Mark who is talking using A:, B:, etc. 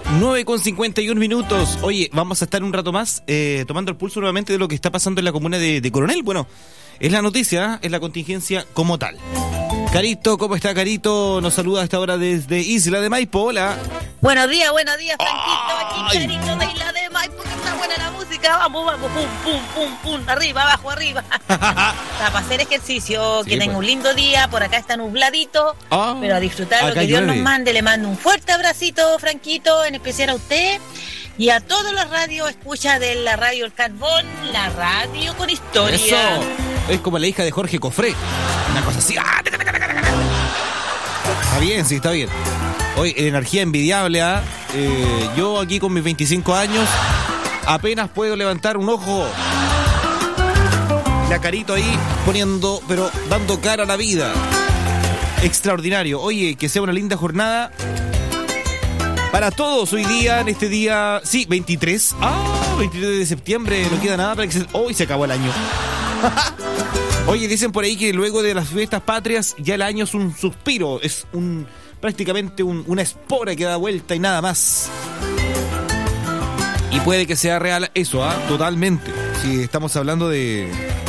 A: 9:51. Oye, vamos a estar un rato más tomando el pulso nuevamente de lo que está pasando en la comuna de Coronel. Bueno, es la noticia, es la contingencia como tal. Carito, ¿cómo está Carito? Nos saluda a esta hora desde Isla de Maipo. Hola.
B: Buenos días, Franquito. Aquí Carito de Isla de Maipo, que está buena la música. Vamos, pum, pum, pum, pum. Arriba, abajo, arriba. Para hacer ejercicio, sí, que tenga un lindo día. Por acá está nubladito, pero a disfrutar lo que Dios nos mande. Le mando un fuerte abracito, Franquito, en especial a usted y a todos los radios escucha de la radio El Carbón, la radio con historia.
A: Eso. Es como la hija de Jorge Cofré. Una cosa así. Está bien, sí, está bien. Hoy, energía envidiable, ¿ah? Yo aquí con mis 25 años apenas puedo levantar un ojo. La Carito ahí poniendo, pero dando cara a la vida. Extraordinario. Oye, que sea una linda jornada para todos hoy día, en este día, sí, 23. 23 de septiembre, no queda nada para que hoy se acabó el año. Oye, dicen por ahí que luego de las fiestas patrias ya el año es un suspiro, es prácticamente una espora que da vuelta y nada más. Y puede que sea real eso, totalmente. Si estamos hablando de